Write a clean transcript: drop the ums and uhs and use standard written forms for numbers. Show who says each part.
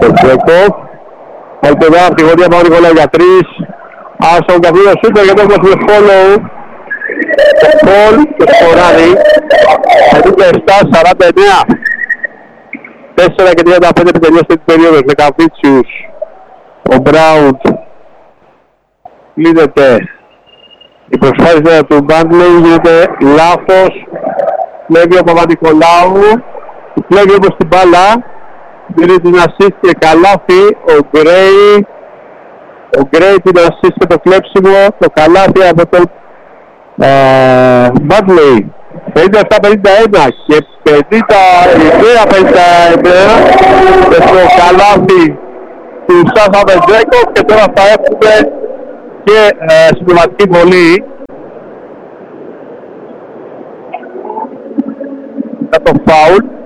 Speaker 1: Το Τζέκοφ. Ελπιδά από τη γωνία πάνω Νικόλα για 3. Άσον καθόλου σούπερ γιατί έχουμε follow. Πολ και σκοράρει. 57-49. 4 και 35 που τελειώσει την περίοδο. Λεκαβίτσιους. Ο Μπράουντ. Λύνεται. Η προσπάθεια του Μπάντλεϊ γίνεται λάθος. Κλέβει ο Παπα-Νικολάου. Κλέβει όπως την μπάλα. Δίνει την assist και καλάθι. Ο Γκρέι. Ο Γκρέι την assist και το κλέψιμο. Το καλάθι από τον Μπάντλεϊ. 57-51 και 59-59 και στο καλάθι του Σάσα Βεντζέκοφ και τώρα θα έχουμε και συμπληρωματική βολή για το φάουλ.